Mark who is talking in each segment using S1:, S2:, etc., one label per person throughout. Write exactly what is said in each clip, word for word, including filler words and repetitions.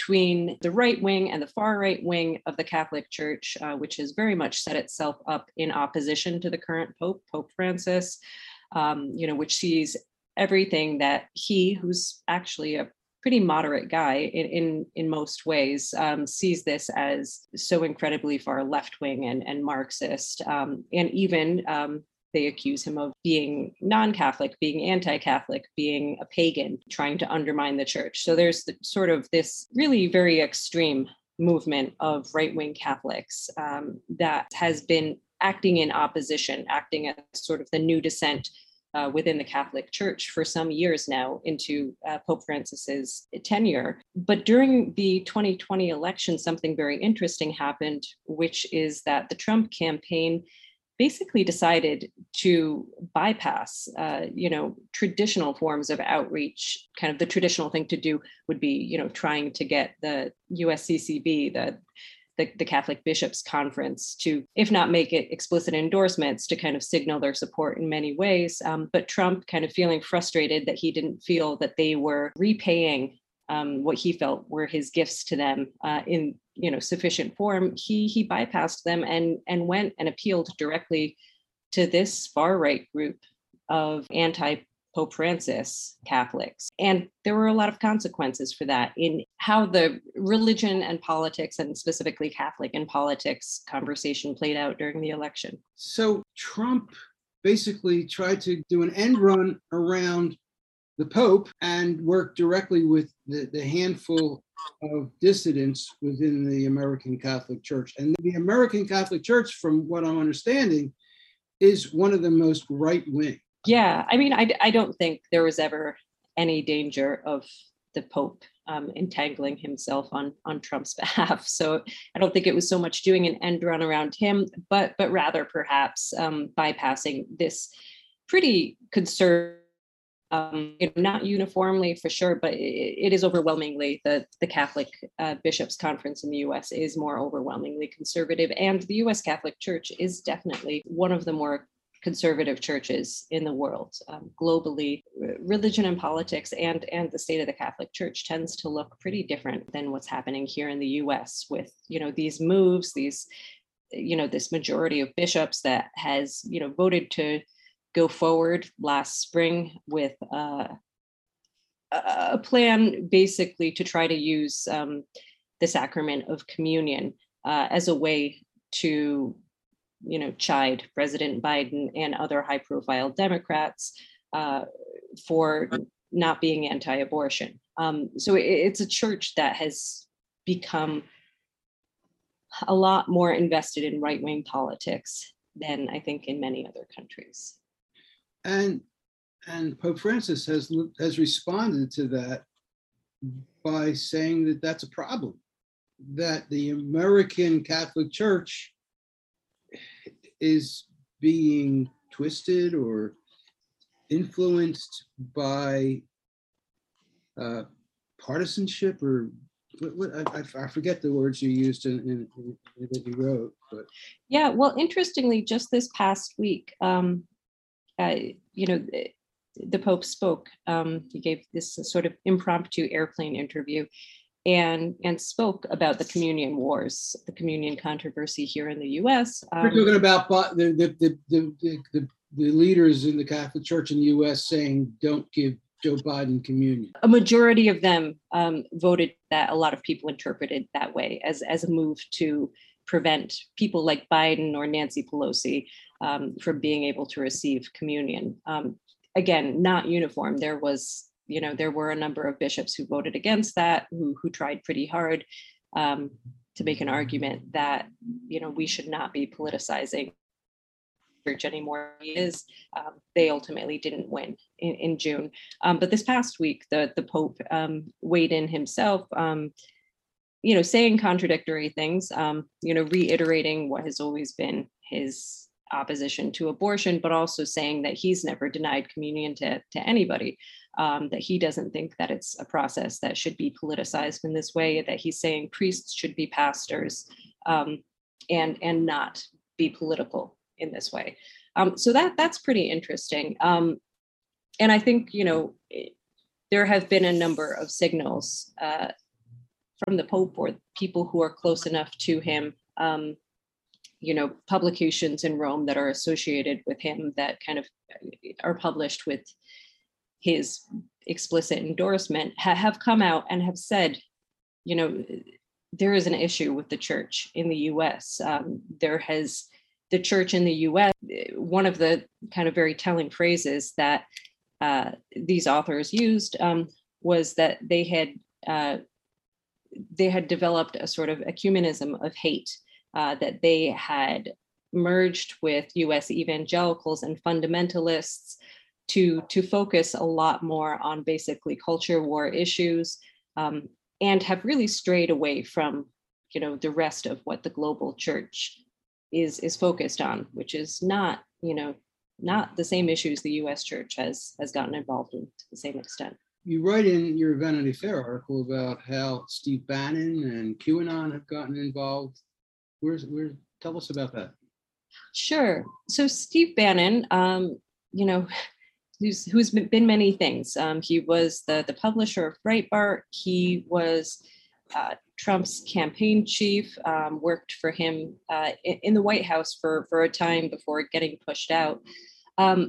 S1: between the right wing and the far right wing of the Catholic Church, uh, which has very much set itself up in opposition to the current Pope, Pope Francis, um, you know, which sees everything that he, who's actually a pretty moderate guy in in, in most ways, um, sees this as so incredibly far left wing and, and Marxist, um, and even um, they accuse him of being non-Catholic, being anti-Catholic, being a pagan, trying to undermine the church. So there's the, sort of this really very extreme movement of right-wing Catholics um, that has been acting in opposition, acting as sort of the new dissent uh, within the Catholic Church for some years now into uh, Pope Francis's tenure. But during the twenty twenty election, something very interesting happened, which is that the Trump campaign basically decided to bypass, uh, you know, traditional forms of outreach. Kind of the traditional thing to do would be, you know, trying to get the U S C C B, the, the, the Catholic Bishops' Conference, to, if not make it explicit endorsements, to kind of signal their support in many ways. Um, but Trump, kind of feeling frustrated that he didn't feel that they were repaying um, what he felt were his gifts to them uh, in, you know, sufficient form, he he bypassed them and and went and appealed directly to this far right group of anti-Pope Francis Catholics. And there were a lot of consequences for that in how the religion and politics, and specifically Catholic and politics, conversation played out during the election.
S2: So Trump basically tried to do an end run around the Pope and work directly with the, the handful of dissidents within the American Catholic Church. And the American Catholic Church, from what I'm understanding, is one of the most right-wing.
S1: Yeah, I mean, I, I don't think there was ever any danger of the Pope um, entangling himself on, on Trump's behalf. So I don't think it was so much doing an end run around him, but, but rather perhaps um, bypassing this pretty conservative, Um, you know, not uniformly for sure, but it, it is overwhelmingly the, the Catholic uh, Bishops' Conference in the U S is more overwhelmingly conservative. And the U S Catholic Church is definitely one of the more conservative churches in the world. Um, globally, religion and politics and, and the state of the Catholic Church tends to look pretty different than what's happening here in the U S with, you know, these moves, these, you know, this majority of bishops that has, you know, voted to go forward last spring with uh, a plan basically to try to use um, the sacrament of communion uh, as a way to, you know, chide President Biden and other high-profile Democrats uh, for not being anti-abortion. Um, so it, it's a church that has become a lot more invested in right-wing politics than I think in many other countries.
S2: And and Pope Francis has has responded to that by saying that that's a problem, that the American Catholic Church is being twisted or influenced by uh, partisanship, or what, what I, I forget the words you used in, in, in that you wrote. But
S1: yeah, well, interestingly, just this past week, um, Uh, you know, the, the Pope spoke. Um, he gave this sort of impromptu airplane interview and, and spoke about the communion wars, the communion controversy here in the U S. Um,
S2: We're talking about the, the, the, the, the, the leaders in the Catholic Church in the U S saying, don't give Joe Biden communion.
S1: A majority of them um, voted that a lot of people interpreted that way as, as a move to prevent people like Biden or Nancy Pelosi um, from being able to receive communion. Um, again, not uniform. There was, you know, there were a number of bishops who voted against that, who who tried pretty hard um, to make an argument that, you know, we should not be politicizing church anymore. Is um, they ultimately didn't win in, in June. Um, but this past week, the the Pope um, weighed in himself. Um, you know, saying contradictory things, um, you know, reiterating what has always been his opposition to abortion, but also saying that he's never denied communion to, to anybody, um, that he doesn't think that it's a process that should be politicized in this way, that he's saying priests should be pastors um, and, and not be political in this way. Um, so that that's pretty interesting. Um, and I think, you know, there have been a number of signals uh, from the Pope or people who are close enough to him, um, you know, publications in Rome that are associated with him that kind of are published with his explicit endorsement ha- have come out and have said, you know, there is an issue with the church in the U S. Um, there has the church in the U S, one of the kind of very telling phrases that uh, these authors used um, was that they had uh, they had developed a sort of ecumenism of hate, uh, that they had merged with U S evangelicals and fundamentalists to, to focus a lot more on basically culture war issues, um, and have really strayed away from, you know, the rest of what the global church is, is focused on, which is not, you know, not the same issues the U S church has, has gotten involved in to the same extent.
S2: You write in your Vanity Fair article about how Steve Bannon and QAnon have gotten involved. Where's, where, tell us about that.
S1: Sure. So Steve Bannon, um, you know, who's, who's been many things. Um, he was the, the publisher of Breitbart. He was uh, Trump's campaign chief, um, worked for him uh, in, in the White House for, for a time before getting pushed out. Um,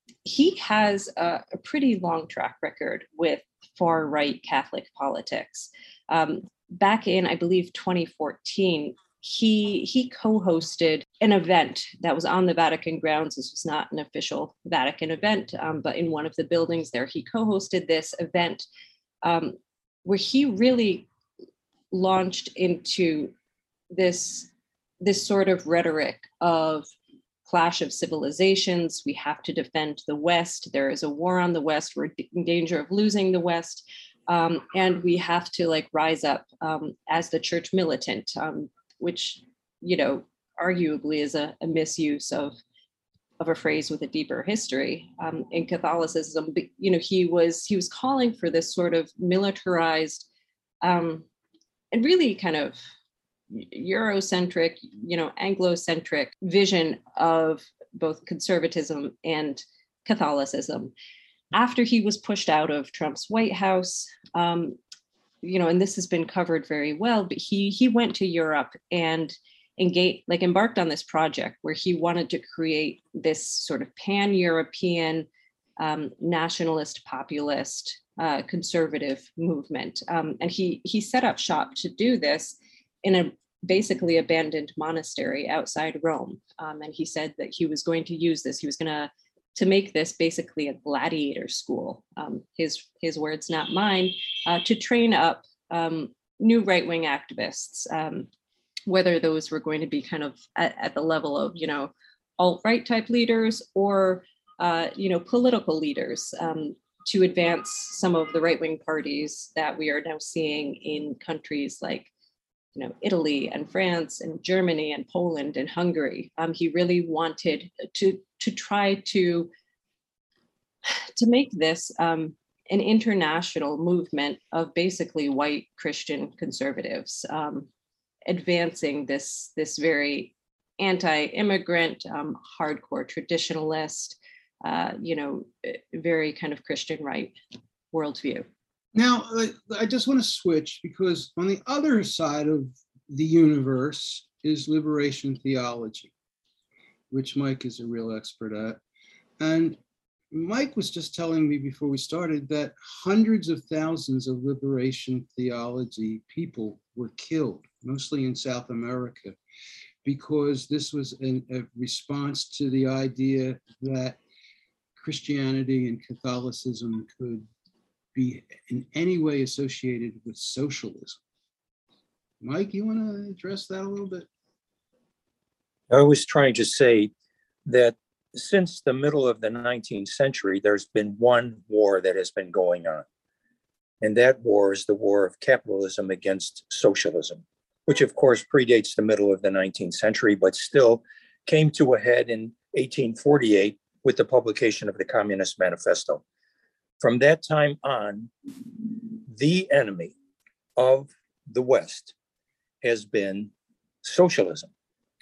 S1: he has a, a pretty long track record with far-right Catholic politics. Um, back in, I believe, twenty fourteen, he he co-hosted an event that was on the Vatican grounds. This was not an official Vatican event, um, but in one of the buildings there, he co-hosted this event um, where he really launched into this, this sort of rhetoric of clash of civilizations. We have to defend the West. There is a war on the West. We're in danger of losing the West. Um, and we have to like rise up um, as the church militant, um, which, you know, arguably is a, a misuse of, of a phrase with a deeper history um, in Catholicism. But, you know, he was, he was calling for this sort of militarized um, and really kind of Eurocentric, you know, Anglo-centric vision of both conservatism and Catholicism. After he was pushed out of Trump's White House, um, you know, and this has been covered very well, but he he went to Europe and engaged, like embarked on this project where he wanted to create this sort of pan-European um, nationalist, populist, uh, conservative movement. Um, and he he set up shop to do this in a basically abandoned monastery outside Rome. Um, and he said that he was going to use this. He was going to to make this basically a gladiator school, um, his his words, not mine, uh, to train up um, new right-wing activists, um, whether those were going to be kind of at, at the level of, you know, alt-right type leaders or, uh, you know, political leaders um, to advance some of the right-wing parties that we are now seeing in countries like, you know, Italy and France and Germany and Poland and Hungary. Um, he really wanted to to try to to make this um, an international movement of basically white Christian conservatives, um, advancing this this very anti-immigrant, um, hardcore traditionalist, uh, you know, very kind of Christian right worldview.
S2: Now, I, I just want to switch because on the other side of the universe is liberation theology, which Mike is a real expert at. And Mike was just telling me before we started that hundreds of thousands of liberation theology people were killed, mostly in South America, because this was an, a response to the idea that Christianity and Catholicism could be in any way associated with socialism. Mike, you want to address that a little bit?
S3: I was trying to say that since the middle of the nineteenth century, there's been one war that has been going on. And that war is the war of capitalism against socialism, which of course predates the middle of the nineteenth century, but still came to a head in eighteen forty-eight with the publication of the Communist Manifesto. From that time on, the enemy of the West has been socialism.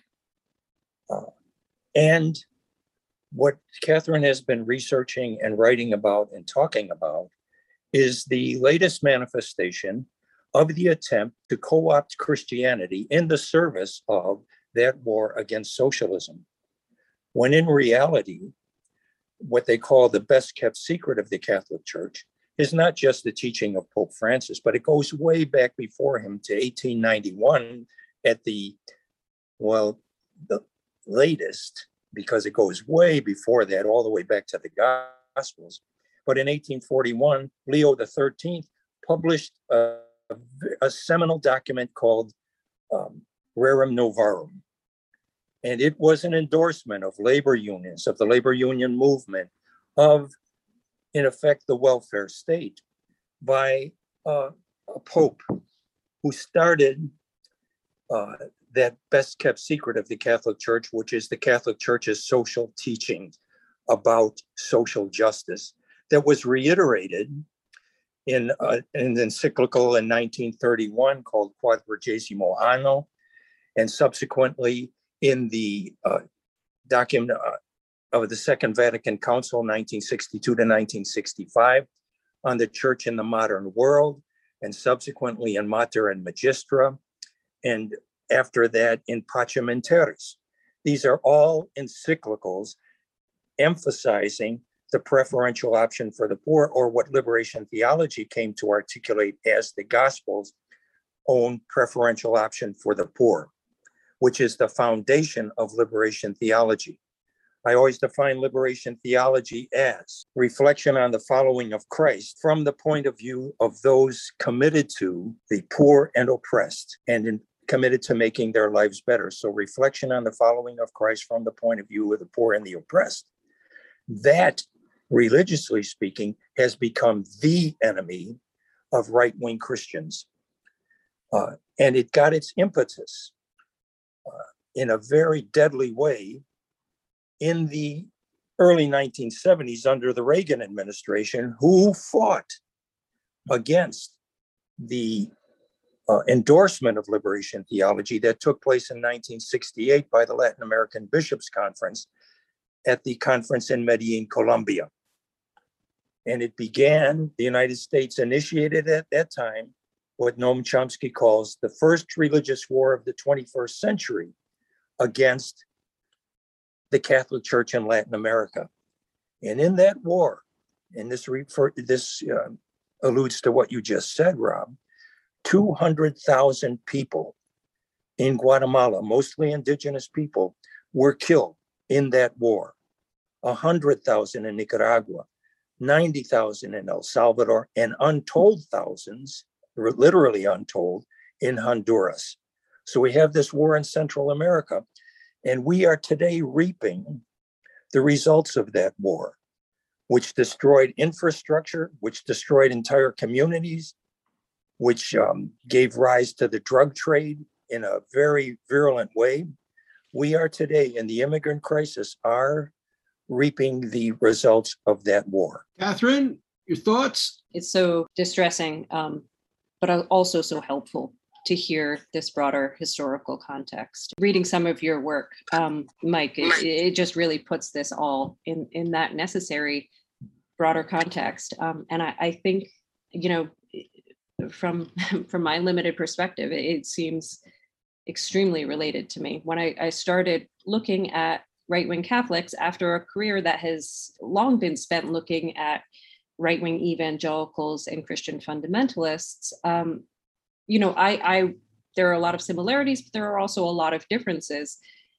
S3: Uh, and what Catherine has been researching and writing about and talking about is the latest manifestation of the attempt to co-opt Christianity in the service of that war against socialism, when in reality, what they call the best kept secret of the Catholic Church is not just the teaching of Pope Francis, but it goes way back before him to eighteen ninety-one at the, well, the latest, because it goes way before that, all the way back to the Gospels. But in eighteen forty-one, Leo the thirteenth published a, a seminal document called um, Rerum Novarum. And it was an endorsement of labor unions, of the labor union movement, of, in effect, the welfare state by uh, a pope who started uh, that best kept secret of the Catholic Church, which is the Catholic Church's social teaching about social justice that was reiterated in uh, an encyclical in nineteen thirty-one called Quadragesimo Anno, and subsequently in the uh, document uh, of the Second Vatican Council, nineteen sixty-two to nineteen sixty-five, on the Church in the Modern World, and subsequently in Mater and Magistra, and after that in Pacem in Terris. These are all encyclicals emphasizing the preferential option for the poor, or what liberation theology came to articulate as the Gospel's own preferential option for the poor, which is the foundation of liberation theology. I always define liberation theology as reflection on the following of Christ from the point of view of those committed to the poor and oppressed, and in, committed to making their lives better. So reflection on the following of Christ from the point of view of the poor and the oppressed. That, religiously speaking, has become the enemy of right-wing Christians. Uh, and it got its impetus uh, in a very deadly way in the early nineteen seventies under the Reagan administration, who fought against the uh, endorsement of liberation theology that took place in nineteen sixty-eight by the Latin American Bishops' Conference at the conference in Medellin, Colombia. And it began, the United States initiated at that time what Noam Chomsky calls the first religious war of the twenty-first century against the Catholic Church in Latin America. And in that war, and this refer, this uh, alludes to what you just said, Rob, two hundred thousand people in Guatemala, mostly indigenous people, were killed in that war. one hundred thousand in Nicaragua, ninety thousand in El Salvador, and untold thousands, literally untold, in Honduras. So we have this war in Central America, and we are today reaping the results of that war, which destroyed infrastructure, which destroyed entire communities, which um, gave rise to the drug trade in a very virulent way. We are today in the immigrant crisis are reaping the results of that war.
S2: Catherine, your thoughts?
S1: It's so distressing, um, but also so helpful to hear this broader historical context. Reading some of your work, um, Mike, it, it just really puts this all in, in that necessary broader context. Um, and I, I think, you know, from, from my limited perspective, it, it seems extremely related to me. When I, I started looking at right-wing Catholics after a career that has long been spent looking at right-wing evangelicals and Christian fundamentalists, um, you know, I, I, there are a lot of similarities, but there are also a lot of differences.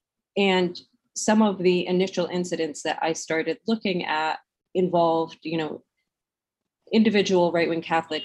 S1: And some of the initial incidents that I started looking at involved, you know, individual right-wing Catholics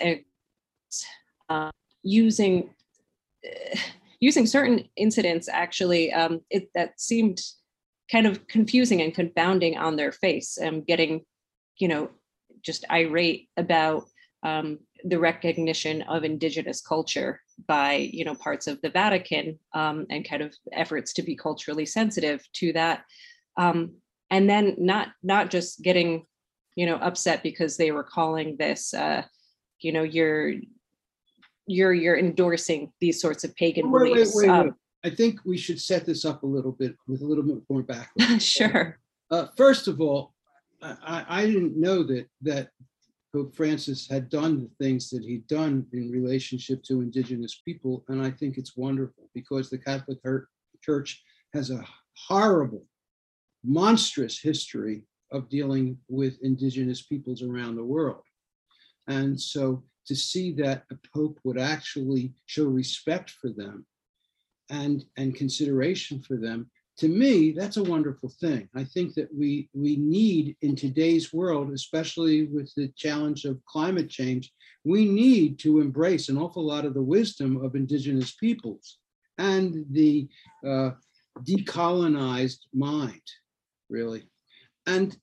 S1: uh, using uh, using certain incidents actually um, it, that seemed kind of confusing and confounding on their face, and um, getting, you know, just irate about um, the recognition of indigenous culture by, you know, parts of the Vatican, um, and kind of efforts to be culturally sensitive to that. Um, and then not not just getting, you know, upset because they were calling this, uh, you know, you're you're you're endorsing these sorts of pagan
S2: Wait, wait,
S1: beliefs.
S2: wait, wait.
S1: Um,
S2: I think we should set this up a little bit with a little bit more background.
S1: Sure.
S2: Uh, first of all, I, I didn't know that that Pope Francis had done the things that he'd done in relationship to indigenous people. And I think it's wonderful because the Catholic Church has a horrible, monstrous history of dealing with indigenous peoples around the world. And so to see that a Pope would actually show respect for them and, and consideration for them, to me, that's a wonderful thing. I think that we, we need in today's world, especially with the challenge of climate change, we need to embrace an awful lot of the wisdom of indigenous peoples and the uh, decolonized mind, really. And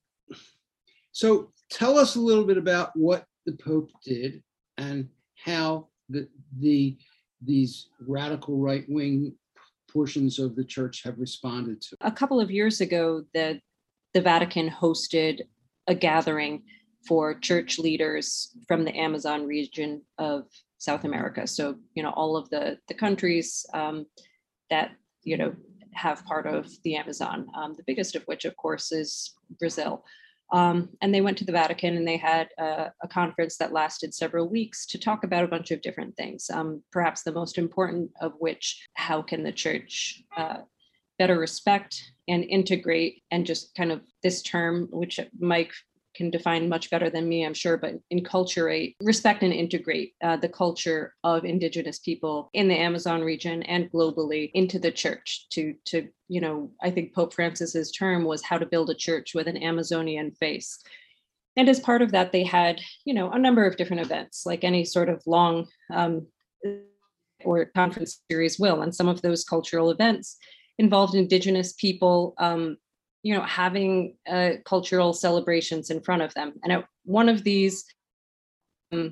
S2: so tell us a little bit about what the Pope did and how the, the these radical right-wing portions of the church have responded to.
S1: A couple of years ago, the, the Vatican hosted a gathering for church leaders from the Amazon region of South America. So, you know, all of the, the countries um, that, you know, have part of the Amazon, um, the biggest of which, of course, is Brazil. Um, and they went to the Vatican and they had a, a conference that lasted several weeks to talk about a bunch of different things. Um, perhaps the most important of which, how can the church uh, better respect and integrate, and just kind of this term, which Mike can define much better than me, I'm sure, but enculturate, respect and integrate uh, the culture of indigenous people in the Amazon region and globally into the church to, to, you know, I think Pope Francis's term was how to build a church with an Amazonian face. And as part of that, they had, you know, a number of different events, like any sort of long um, or conference series will. And some of those cultural events involved indigenous people, um, you know, having uh, cultural celebrations in front of them. And at one of these, um,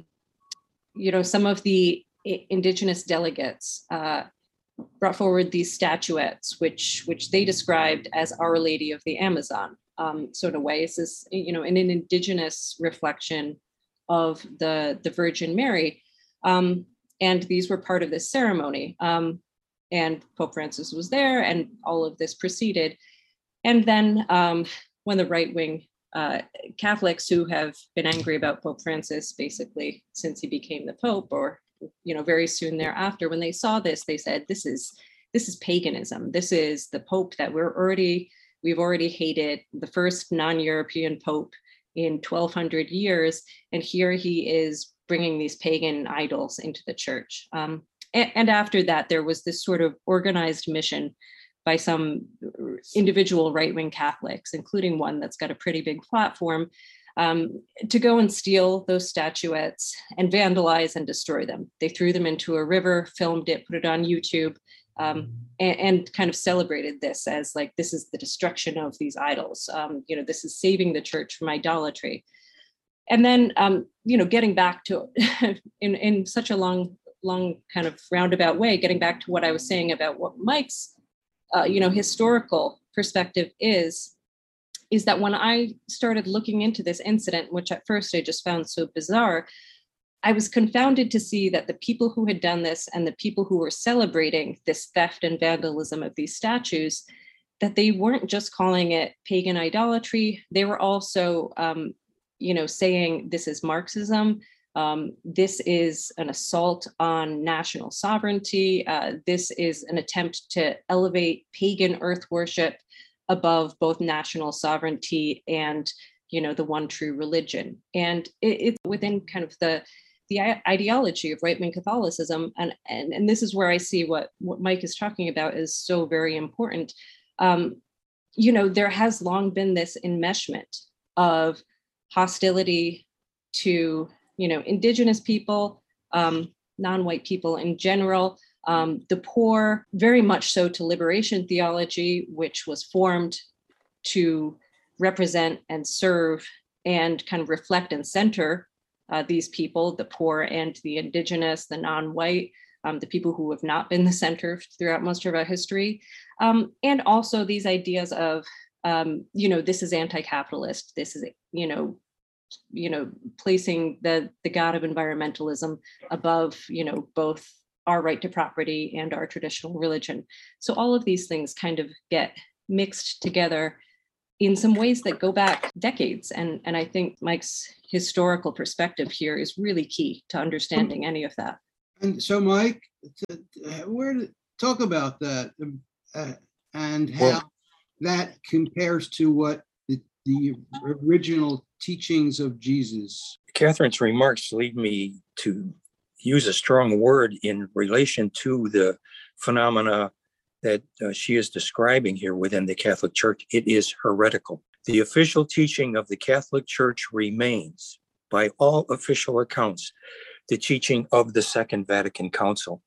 S1: you know, some of the indigenous delegates uh, brought forward these statuettes, which which they described as Our Lady of the Amazon, um, sort of way. It's this, you know, an, an indigenous reflection of the, the Virgin Mary. Um, and these were part of this ceremony. Um, and Pope Francis was there and all of this proceeded. And then um, when the right-wing uh, Catholics who have been angry about Pope Francis basically since he became the Pope, or you know very soon thereafter, when they saw this, they said, "This is this is paganism. This is the Pope that we're already we've already hated, the first non-European Pope in twelve hundred years, and here he is bringing these pagan idols into the church." Um, and, and after that, there was this sort of organized mission by some individual right-wing Catholics, including one that's got a pretty big platform, um, to go and steal those statuettes and vandalize and destroy them. They threw them into a river, filmed it, put it on YouTube, um, and, and kind of celebrated this as like, this is the destruction of these idols. Um, you know, this is saving the church from idolatry. And then, um, you know, getting back to, in, in such a long, long kind of roundabout way, getting back to what I was saying about what Mike's Uh, you know, historical perspective is, is that when I started looking into this incident, which at first I just found so bizarre, I was confounded to see that the people who had done this and the people who were celebrating this theft and vandalism of these statues, that they weren't just calling it pagan idolatry. They were also, um, you know, saying this is Marxism. Um, this is an assault on national sovereignty. Uh, this is an attempt to elevate pagan earth worship above both national sovereignty and, you know, the one true religion. And it, it's within kind of the the ideology of right-wing Catholicism. And, and, and this is where I see what, what Mike is talking about is so very important. Um, you know, there has long been this enmeshment of hostility to, you know, indigenous people, um, non-white people in general, um, the poor, very much so to liberation theology, which was formed to represent and serve and kind of reflect and center uh, these people, the poor and the indigenous, the non-white, um, the people who have not been the center throughout most of our history. Um, and also these ideas of, um, you know, this is anti-capitalist, this is, you know, you know, placing the, the God of environmentalism above, you know, both our right to property and our traditional religion. So all of these things kind of get mixed together in some ways that go back decades. And, and I think Mike's historical perspective here is really key to understanding any of that.
S2: And so, Mike, t- t- where to talk about that uh, and how
S3: Well-
S2: that compares to what the, the original teachings of Jesus.
S3: Catherine's remarks lead me to use a strong word in relation to the phenomena that uh, she is describing here within the Catholic Church. It is heretical. The official teaching of the Catholic Church remains, by all official accounts, the teaching of the Second Vatican Council.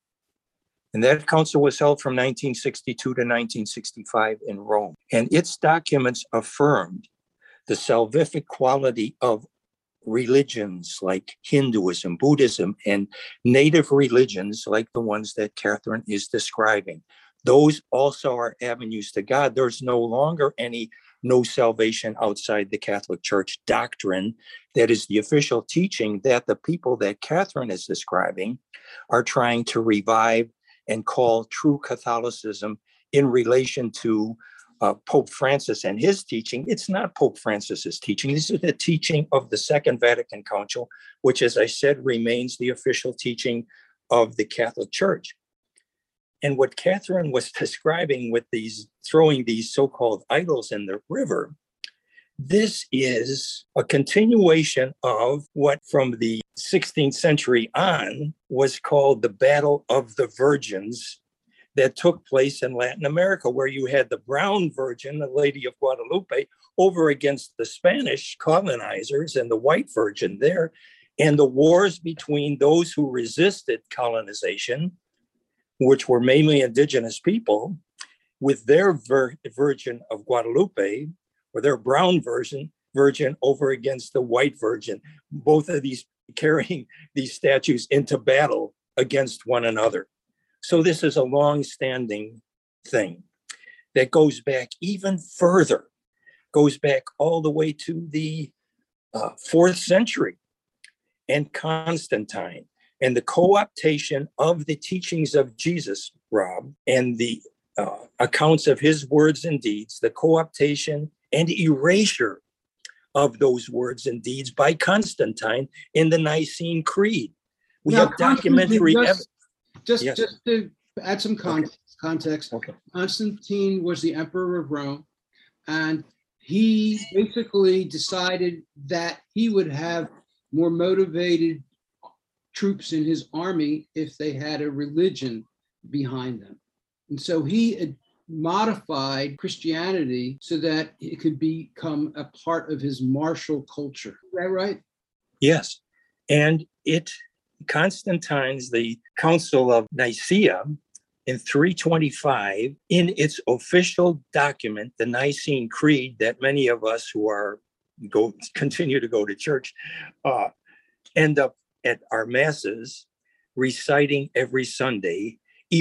S3: And that council was held from nineteen sixty-two to nineteen sixty-five in Rome. And its documents affirmed the salvific quality of religions like Hinduism, Buddhism, and native religions like the ones that Catherine is describing. Those also are avenues to God. There's no longer any no salvation outside the Catholic Church doctrine that is the official teaching that the people that Catherine is describing are trying to revive and call true Catholicism in relation to uh, Pope Francis and his teaching. It's not Pope Francis's teaching. This is the teaching of the Second Vatican Council, which, as I said, remains the official teaching of the Catholic Church. And what Catherine was describing with these, throwing these so-called idols in the river, this is a continuation of what from the sixteenth century on was called the Battle of the Virgins that took place in Latin America, where you had the brown virgin, the Lady of Guadalupe, over against the Spanish colonizers and the white virgin there, and the wars between those who resisted colonization, which were mainly indigenous people, with their vir- Virgin of Guadalupe, or their brown virgin, virgin over against the white virgin, both of these carrying these statues into battle against one another. So this is a long-standing thing that goes back even further, goes back all the way to the uh, fourth century and Constantine, and the co-optation of the teachings of Jesus, Rob, and the uh, accounts of his words and deeds, the co-optation and erasure of those words and deeds by Constantine in the Nicene Creed. We
S2: Now,
S3: have documentary
S2: Constantine,
S3: evidence.
S2: Just, just,
S3: Yes.
S2: just to add some context, context,
S3: Okay.
S2: Constantine was the emperor of Rome, and he basically decided that he would have more motivated troops in his army if they had a religion behind them. And so he had modified Christianity so that it could become a part of his martial culture. Is that right?
S3: Yes. And it, Constantine's, the Council of Nicaea in three twenty-five, in its official document, the Nicene Creed, that many of us who are go continue to go to church uh, end up at our masses reciting every Sunday,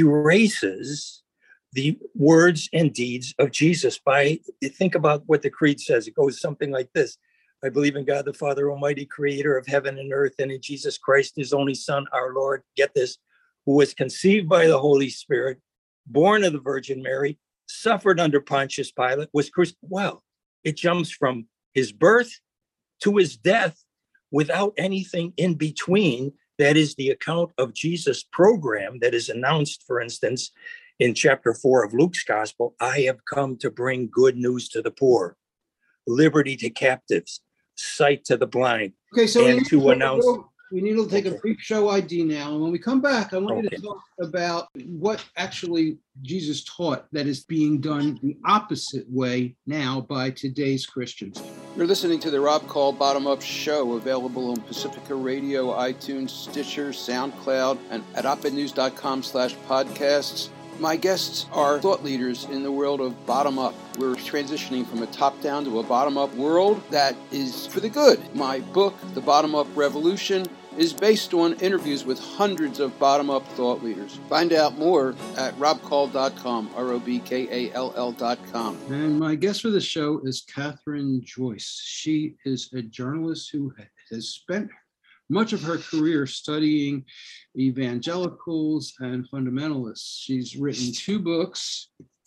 S3: erases the words and deeds of Jesus by, think about what the creed says. It goes something like this. I believe in God, the Father Almighty, creator of heaven and earth, and in Jesus Christ, his only son, our Lord, get this, who was conceived by the Holy Spirit, born of the Virgin Mary, suffered under Pontius Pilate, was crucified. Well, it jumps from his birth to his death without anything in between. That is the account of Jesus' program that is announced, for instance, in chapter four of Luke's gospel. I have come to bring good news to the poor, liberty to captives, sight to the blind.
S2: Okay, so
S3: And
S2: we,
S3: to
S2: need to
S3: announce-
S2: go- we need to take a
S3: Okay.
S2: brief show I D now. And when we come back, I want you
S3: Okay.
S2: to talk about what actually Jesus taught that is being done the opposite way now by today's Christians. You're listening to the Rob Call Bottom Up Show, available on Pacifica Radio, iTunes, Stitcher, SoundCloud, and at op ed news dot com slash podcasts. My guests are thought leaders in the world of bottom up. We're transitioning from a top down to a bottom up world that is for the good. My book, The Bottom Up Revolution, is based on interviews with hundreds of bottom up thought leaders. Find out more at rob call dot com, R O B K A L L dot com. And my guest for the show is Catherine Joyce. She is a journalist who has spent much of her career studying evangelicals and fundamentalists. She's written two books,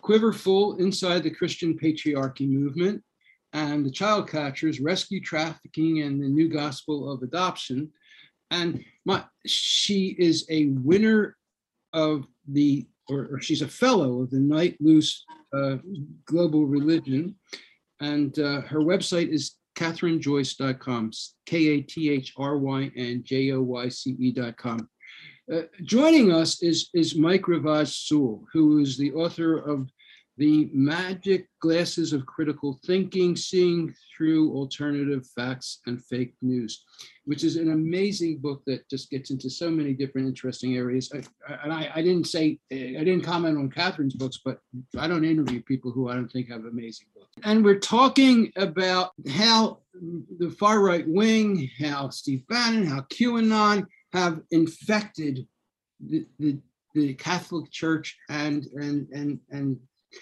S2: Quiverful, Inside the Christian Patriarchy Movement, and The Child Catchers, Rescue Trafficking and the New Gospel of Adoption. And my, she is a winner of the, or, or she's a fellow of the Night Loose uh, Global Religion. And uh, her website is catherine joyce dot com, K A T H R Y N J O Y C E dot com. Uh, joining us is, is Mike Ravaz Sewell, who is the author of The Magic Glasses of Critical Thinking, Seeing Through Alternative Facts and Fake News, which is an amazing book that just gets into so many different interesting areas. I, and I, I didn't say, I didn't comment on Catherine's books, but I don't interview people who I don't think have amazing books. And we're talking about how the far right wing, how Steve Bannon, how QAnon have infected the, the, the Catholic Church and, and, and, and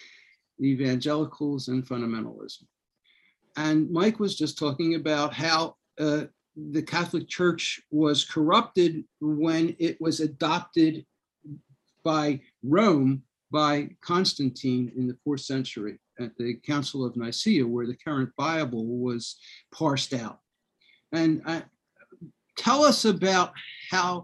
S2: evangelicals and fundamentalism. And Mike was just talking about how uh, the Catholic Church was corrupted when it was adopted by Rome, by Constantine in the fourth century at the Council of Nicaea, where the current Bible was parsed out. And uh, tell us about how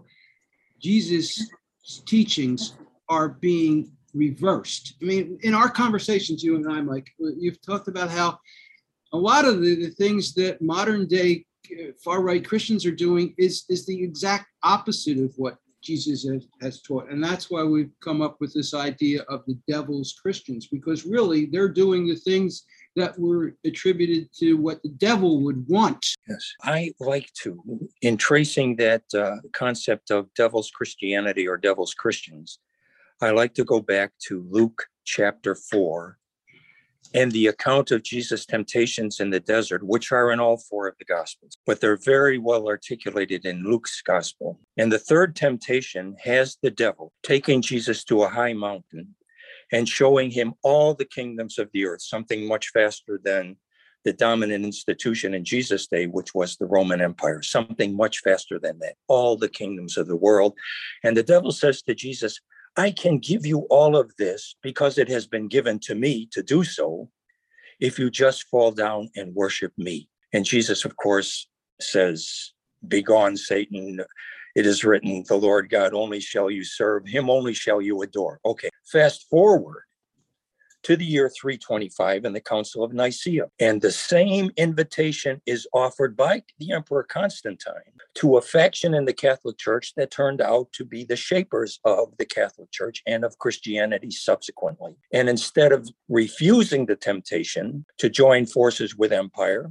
S2: Jesus' teachings are being reversed. I mean, in our conversations, you and I, Mike, you've talked about how a lot of the, the things that modern day far-right Christians are doing is, is the exact opposite of what Jesus has, has taught. And that's why we've come up with this idea of the devil's Christians, because really they're doing the things that were attributed to what the devil would want.
S3: Yes, I like to, in tracing that uh, concept of devil's Christianity or devil's Christians, I like to go back to Luke chapter four and the account of Jesus' temptations in the desert, which are in all four of the Gospels, but they're very well articulated in Luke's Gospel. And the third temptation has the devil taking Jesus to a high mountain and showing him all the kingdoms of the earth, something much faster than the dominant institution in Jesus' day, which was the Roman Empire, something much faster than that, all the kingdoms of the world. And the devil says to Jesus, I can give you all of this because it has been given to me to do so if you just fall down and worship me. And Jesus, of course, says, begone, Satan. It is written, the Lord God only shall you serve, him only shall you adore. Okay, fast forward to the year three twenty-five in the Council of Nicaea. And the same invitation is offered by the Emperor Constantine to a faction in the Catholic Church that turned out to be the shapers of the Catholic Church and of Christianity subsequently. And instead of refusing the temptation to join forces with empire,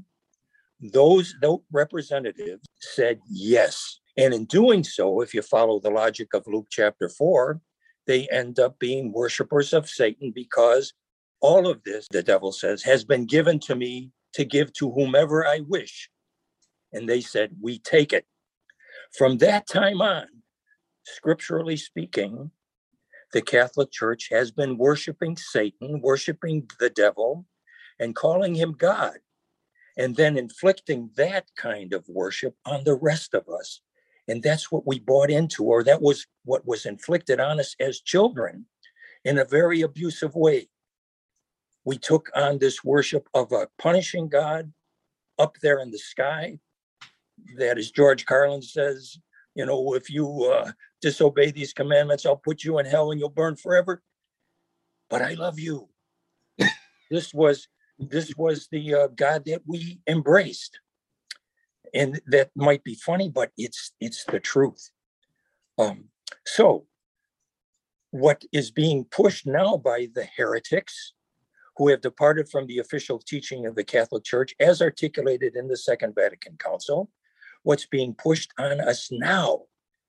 S3: those, those representatives said yes. And in doing so, if you follow the logic of Luke chapter four, they end up being worshipers of Satan because all of this, the devil says, has been given to me to give to whomever I wish. And they said, we take it. From that time on, scripturally speaking, the Catholic Church has been worshiping Satan, worshiping the devil, and calling him God, and then inflicting that kind of worship on the rest of us. And that's what we bought into, or that was what was inflicted on us as children in a very abusive way. We took on this worship of a punishing God up there in the sky. That, as George Carlin says, you know, if you uh, disobey these commandments, I'll put you in hell and you'll burn forever. But I love you. This was this was the uh, God that we embraced. And that might be funny, but it's it's the truth. Um, so what is being pushed now by the heretics who have departed from the official teaching of the Catholic Church as articulated in the Second Vatican Council, what's being pushed on us now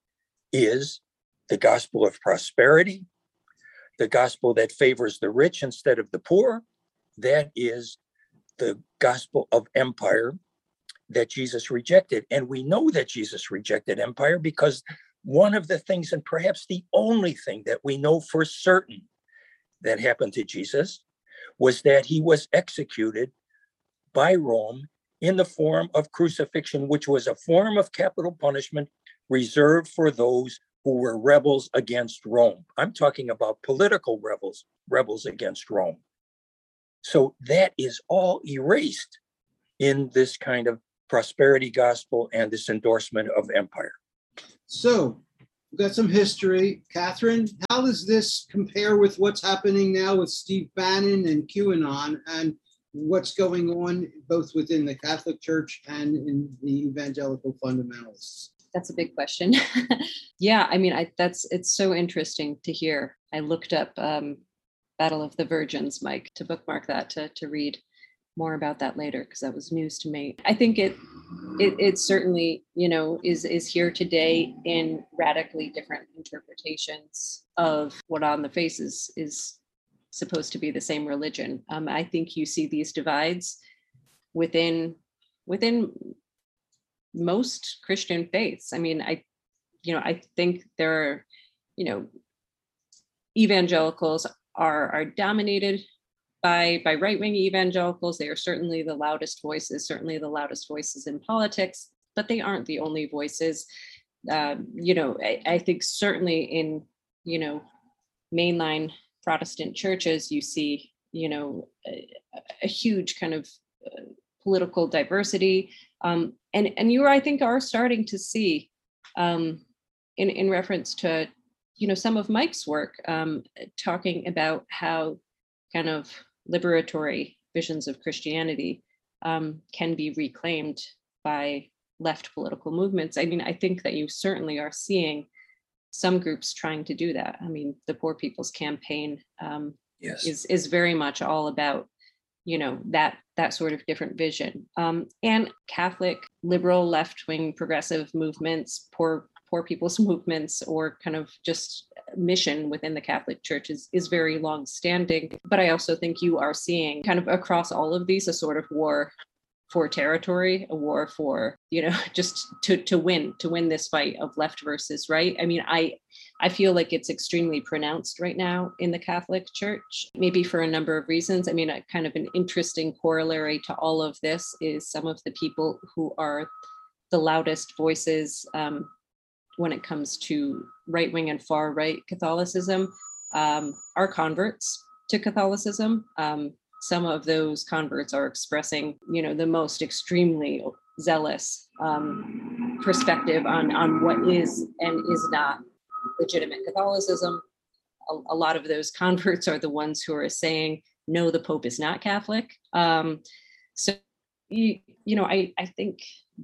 S3: is the gospel of prosperity, the gospel that favors the rich instead of the poor. That is the gospel of empire that Jesus rejected. And we know that Jesus rejected empire because one of the things, and perhaps the only thing that we know for certain that happened to Jesus, was that he was executed by Rome in the form of crucifixion, which was a form of capital punishment reserved for those who were rebels against Rome. I'm talking about political rebels, rebels against Rome. So that is all erased in this kind of prosperity gospel and this endorsement of empire.
S2: So we've got some history. Catherine, how does this compare with what's happening now with Steve Bannon and QAnon and what's going on both within the Catholic Church and in the evangelical fundamentalists?
S1: That's a big question. Yeah, I mean, I, that's it's so interesting to hear. I looked up um, Battle of the Virgins, Mike, to bookmark that to to read more about that later because that was news to me. I think it, it it certainly, you know, is is here today in radically different interpretations of what on the face is is supposed to be the same religion. Um, I think you see these divides within within most Christian faiths. I mean, I, you know, I think there are, you know, evangelicals are are dominated by by right-wing evangelicals. They are certainly the loudest voices, certainly the loudest voices in politics, but they aren't the only voices. Um, you know, I, I think certainly in, you know, mainline Protestant churches, you see, you know, a, a huge kind of uh, political diversity. Um, and, and you, I think, are starting to see um, in, in reference to, you know, some of Mike's work, um, talking about how kind of liberatory visions of Christianity um, can be reclaimed by left political movements. I mean, I think that you certainly are seeing some groups trying to do that. I mean, the Poor People's Campaign um,
S3: Yes.
S1: is is very much all about, you know, that that sort of different vision. Um, and Catholic, liberal, left-wing, progressive movements, poor poor people's movements, or kind of just mission within the Catholic Church is, is very long-standing. But I also think you are seeing kind of across all of these a sort of war for territory, a war for, you know, just to to win, to win this fight of left versus right. I mean, I I feel like it's extremely pronounced right now in the Catholic Church, maybe for a number of reasons. I mean, a kind of an interesting corollary to all of this is some of the people who are the loudest voices um, when it comes to right-wing and far-right Catholicism um, are converts to Catholicism. Um, some of those converts are expressing, you know, the most extremely zealous um, perspective on, on what is and is not legitimate Catholicism. A, a lot of those converts are the ones who are saying, no, the Pope is not Catholic. Um, so, you, you know, I, I think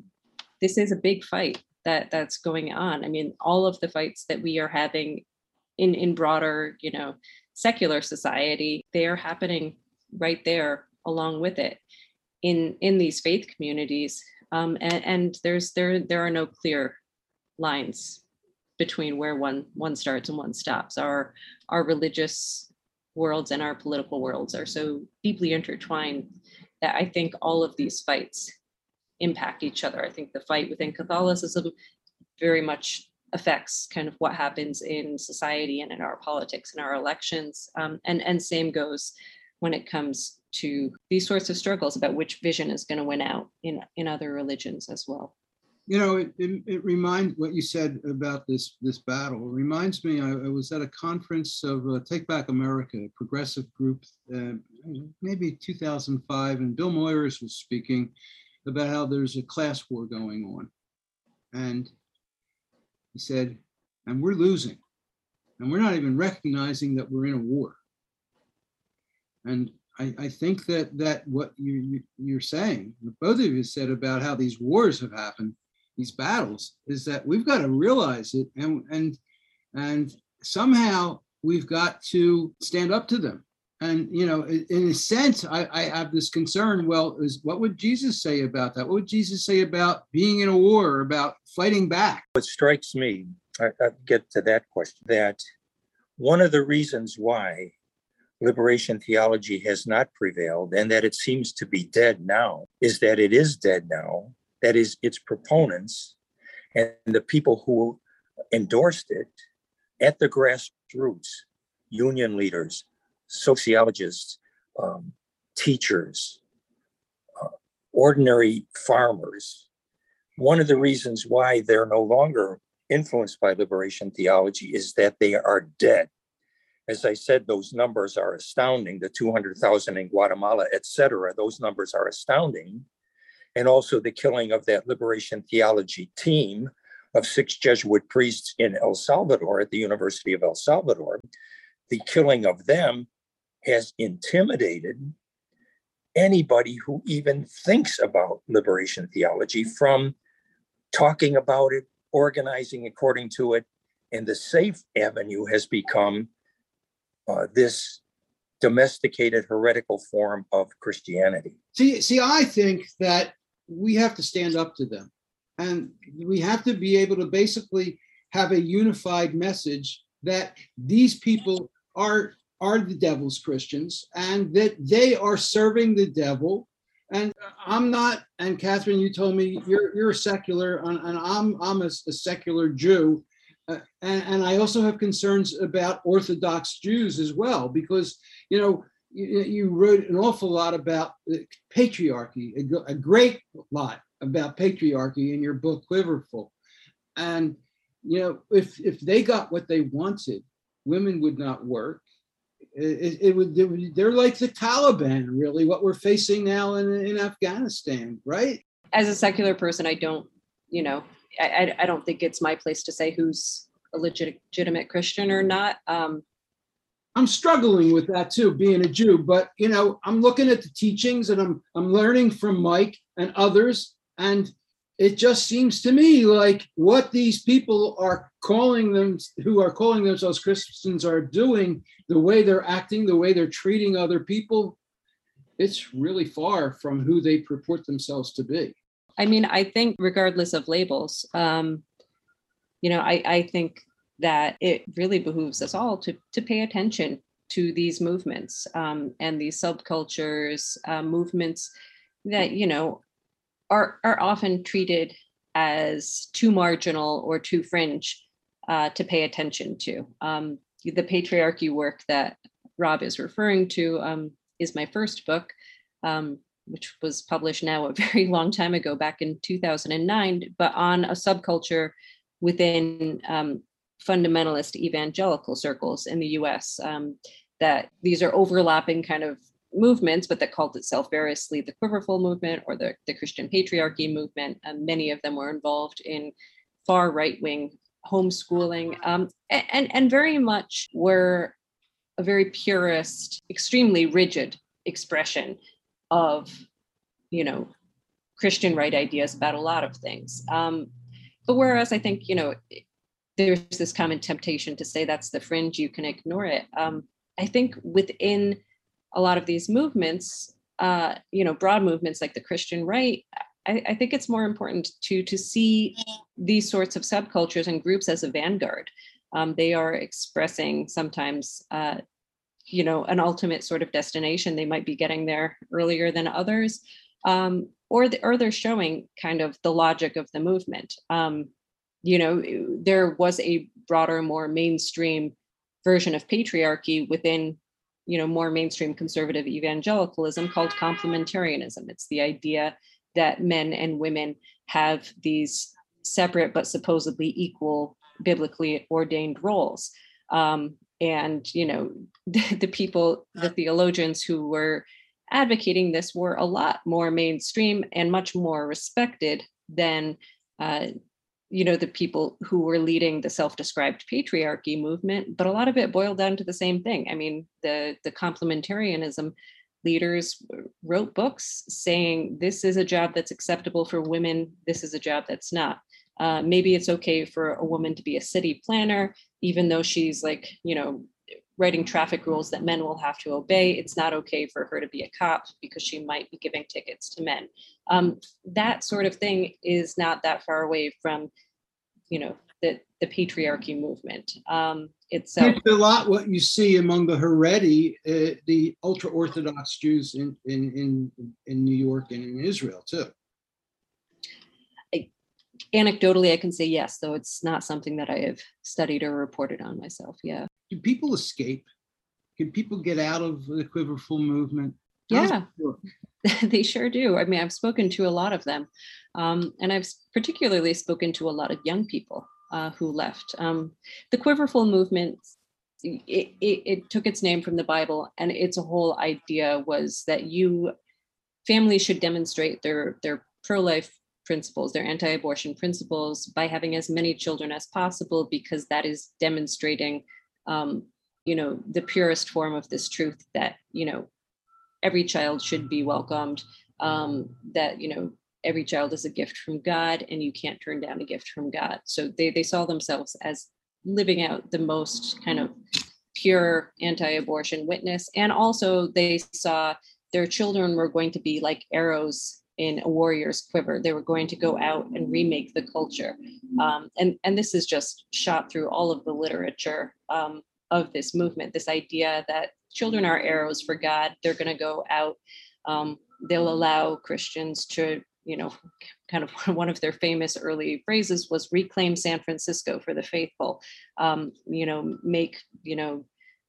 S1: this is a big fight that that's going on. I mean, all of the fights that we are having in, in broader, you know, secular society, they are happening right there along with it in, in these faith communities. Um, and, and there's there there are no clear lines between where one one starts and one stops. Our our religious worlds and our political worlds are so deeply intertwined that I think all of these fights impact each other. I think the fight within Catholicism very much affects kind of what happens in society and in our politics and our elections. Um, and, and same goes when it comes to these sorts of struggles about which vision is going to win out in, in other religions as well.
S2: You know, it, it, it reminds what you said about this this battle. It reminds me, I, I was at a conference of uh, Take Back America, a progressive group, uh, maybe two thousand five, and Bill Moyers was speaking about how there's a class war going on. And he said, and we're losing, and we're not even recognizing that we're in a war. And I, I think that that what you, you, you're saying, what both of you said about how these wars have happened, these battles, is that we've got to realize it, and and and somehow we've got to stand up to them. And, you know, in a sense, I, I have this concern, well, is what would Jesus say about that? What would Jesus say about being in a war, about fighting back?
S3: What strikes me, I, I get to that question, that one of the reasons why liberation theology has not prevailed and that it seems to be dead now is that it is dead now. That is, its proponents and the people who endorsed it at the grassroots, union leaders, sociologists, um, teachers, uh, ordinary farmers. One of the reasons why they're no longer influenced by liberation theology is that they are dead. As I said, those numbers are astounding. The two hundred thousand in Guatemala, et cetera, those numbers are astounding. And also the killing of that liberation theology team of six Jesuit priests in El Salvador, at the University of El Salvador. The killing of them has intimidated anybody who even thinks about liberation theology from talking about it, organizing according to it. And the safe avenue has become uh, this domesticated heretical form of Christianity.
S2: See, see, I think that we have to stand up to them, and we have to be able to basically have a unified message that these people are are the devil's Christians, and that they are serving the devil. And I'm not, and Catherine, you told me you're you're a secular, and, and I'm I'm a, a secular Jew, uh, and, and I also have concerns about Orthodox Jews as well, because you know you, you wrote an awful lot about patriarchy, a, a great lot about patriarchy in your book Quiverful, and you know if if they got what they wanted, women would not work. It, it, would, it would, they're like the Taliban, really, what we're facing now in, in Afghanistan, right?
S1: As a secular person, I don't, you know, I, I don't think it's my place to say who's a legit, legitimate Christian or not. Um,
S2: I'm struggling with that too, being a Jew, but, you know, I'm looking at the teachings and I'm I'm learning from Mike and others, and it just seems to me like what these people are calling them, who are calling themselves Christians, are doing, the way they're acting, the way they're treating other people, it's really far from who they purport themselves to be.
S1: I mean, I think regardless of labels, um, you know, I, I think that it really behooves us all to, to pay attention to these movements um, and these subcultures, uh, movements that, you know, are, are often treated as too marginal or too fringe uh, to pay attention to. Um, the patriarchy work that Rob is referring to um, is my first book, um, which was published now a very long time ago, back in two thousand nine, but on a subculture within um, fundamentalist evangelical circles in the U S, um, that these are overlapping kind of movements, but that called itself variously the Quiverful movement or the, the Christian patriarchy movement. And many of them were involved in far right-wing homeschooling, um, and, and very much were a very purist, extremely rigid expression of, you know, Christian right ideas about a lot of things. Um, but whereas I think, you know, there's this common temptation to say that's the fringe, you can ignore it. Um, I think within a lot of these movements, uh, you know, broad movements like the Christian right, I, I think it's more important to, to see these sorts of subcultures and groups as a vanguard. Um, they are expressing sometimes, uh, you know, an ultimate sort of destination. They might be getting there earlier than others, um, or, the, or they're showing kind of the logic of the movement. Um, you know, there was a broader, more mainstream version of patriarchy within, you know, more mainstream conservative evangelicalism called complementarianism. It's the idea that men and women have these separate but supposedly equal biblically ordained roles. Um, and, you know, the, the people, the theologians who were advocating this were a lot more mainstream and much more respected than, uh, you know, the people who were leading the self-described patriarchy movement. But a lot of it boiled down to the same thing. I mean, the, the complementarianism leaders wrote books saying this is a job that's acceptable for women, this is a job that's not. Uh, maybe it's okay for a woman to be a city planner, even though she's like, you know, writing traffic rules that men will have to obey. It's not okay for her to be a cop because she might be giving tickets to men. Um, that sort of thing is not that far away from, you know, the, the patriarchy movement. Um, it's, uh,
S2: it's a lot what you see among the Haredi, uh, the ultra-Orthodox Jews in, in, in, in New York and in Israel too.
S1: I, anecdotally, I can say yes, though it's not something that I have studied or reported on myself. Yeah.
S2: Do people escape? Can people get out of the Quiverful movement?
S1: Yeah, they sure do. I mean, I've spoken to a lot of them, um, and I've particularly spoken to a lot of young people. uh, who left. Um, the Quiverful movement, it, it, it took its name from the Bible, and its whole idea was that you families should demonstrate their their pro-life principles, their anti-abortion principles, by having as many children as possible, because that is demonstrating, um, you know, the purest form of this truth that, you know, every child should be welcomed, um, that, you know, every child is a gift from God and you can't turn down a gift from God. So they, they saw themselves as living out the most kind of pure anti-abortion witness. And also they saw their children were going to be like arrows in a warrior's quiver. They were going to go out and remake the culture. Um, and, and this is just shot through all of the literature um, of this movement, this idea that children are arrows for God. They're going to go out. Um, they'll allow Christians to, you know, kind of one of their famous early phrases was reclaim San Francisco for the faithful, um, you know, make, you know,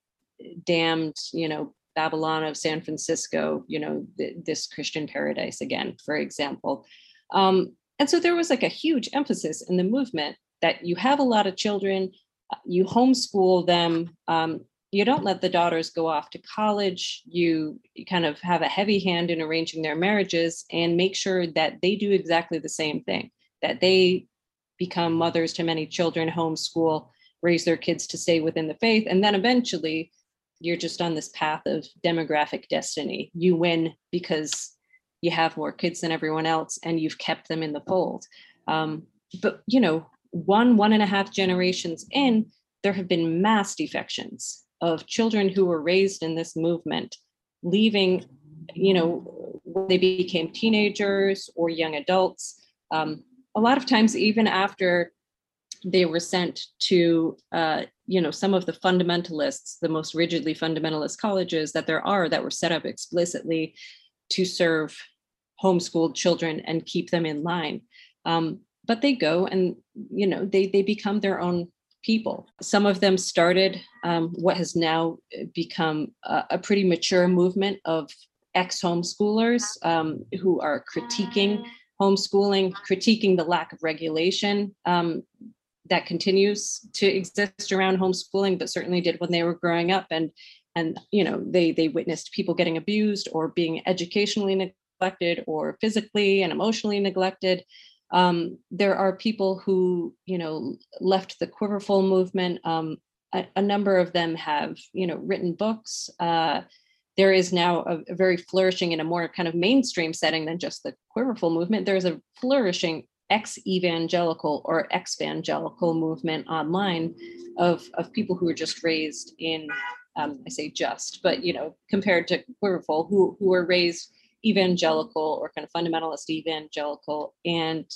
S1: damned, you know, Babylon of San Francisco, you know, th- this Christian paradise again, for example. Um, and so there was like a huge emphasis in the movement that you have a lot of children, you homeschool them, um, you don't let the daughters go off to college, you, you kind of have a heavy hand in arranging their marriages and make sure that they do exactly the same thing, that they become mothers to many children, homeschool, raise their kids to stay within the faith, and then eventually you're just on this path of demographic destiny. You win because you have more kids than everyone else and you've kept them in the fold. Um, but, you know, one, one and a half generations in, there have been mass defections of children who were raised in this movement, leaving, you know, when they became teenagers or young adults. Um, a lot of times, even after they were sent to, uh, you know, some of the fundamentalists, the most rigidly fundamentalist colleges that there are that were set up explicitly to serve homeschooled children and keep them in line. Um, but they go and, you know, they they become their own people. Some of them started um, what has now become a, a pretty mature movement of ex-homeschoolers um, who are critiquing homeschooling, critiquing the lack of regulation um, that continues to exist around homeschooling, but certainly did when they were growing up. And, and you know, they they witnessed people getting abused or being educationally neglected or physically and emotionally neglected. Um, there are people who, you know, left the Quiverful movement. Um, a, a number of them have, you know, written books. Uh, there is now a, a very flourishing in a more kind of mainstream setting than just the Quiverful movement. There's a flourishing ex-evangelical or ex-evangelical movement online of, of people who were just raised in, um, I say just, but, you know, compared to Quiverful, who, who were raised evangelical or kind of fundamentalist evangelical and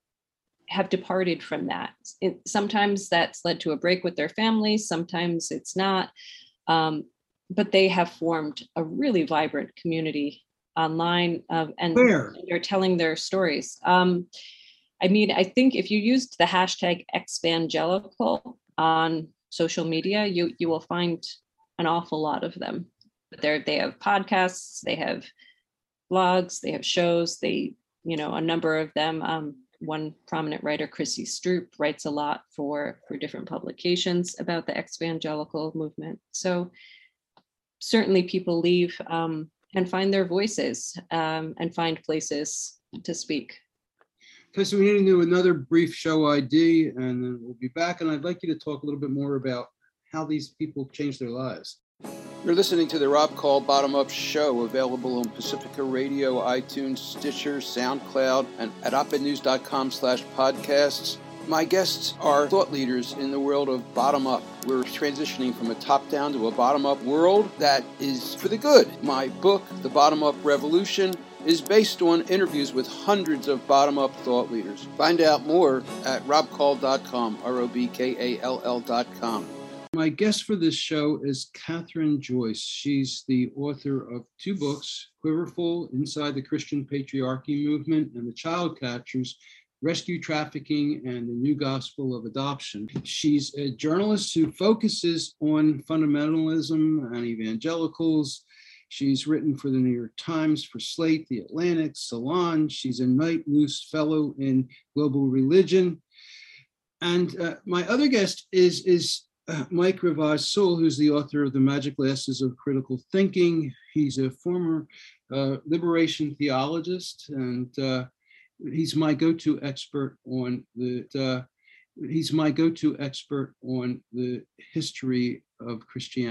S1: have departed from that. It, sometimes that's led to a break with their families, sometimes it's not, um, but they have formed a really vibrant community online uh, and
S2: Where?
S1: they're telling their stories. Um, I mean, I think if you used the hashtag exvangelical on social media, you you will find an awful lot of them. They're, they have podcasts, they have blogs, they have shows, they, you know, a number of them. Um, one prominent writer, Chrissy Stroop, writes a lot for, for different publications about the exvangelical movement. So certainly people leave um, and find their voices um, and find places to speak.
S2: Okay, so we need to do another brief show I D and then we'll be back. And I'd like you to talk a little bit more about how these people change their lives. You're listening to the Rob Call Bottom Up Show, available on Pacifica Radio, iTunes, Stitcher, SoundCloud, and at opednews.com slash podcasts. My guests are thought leaders in the world of bottom up. We're transitioning from a top-down to a bottom-up world that is for the good. My book, The Bottom Up Revolution, is based on interviews with hundreds of bottom-up thought leaders. Find out more at rob call dot com, R O B K A L L dot com. My guest for this show is Catherine Joyce. She's the author of two books, Quiverful, Inside the Christian Patriarchy Movement, and The Child Catchers, Rescue Trafficking and the New Gospel of Adoption. She's a journalist who focuses on fundamentalism and evangelicals. She's written for the New York Times, for Slate, The Atlantic, Salon. She's a Knight Luce Fellow in Global Religion. And uh, my other guest is, is uh, Mike Rivaz-Soul, who's the author of The Magic Glasses of Critical Thinking. He's a former uh, liberation theologist, and uh, he's my go-to expert on the uh, he's my go-to expert on the history of Christianity.